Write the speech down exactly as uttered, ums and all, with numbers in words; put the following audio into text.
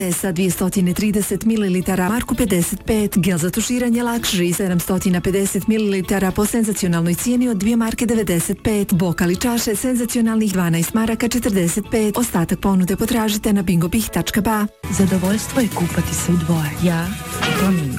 sa dvjesto trideset mililitara marku pedeset pet, gel za tuširanje Lakšri sedamsto pedeset mililitara po senzacionalnoj cijeni od dvije marke devedeset pet, bokali čaše senzacionalnih dvanaest maraka četrdeset pet, ostatak ponude potražite na bingobih tačka ba. Zadovoljstvo je kupati se u dvoje. Ja i Flamingo.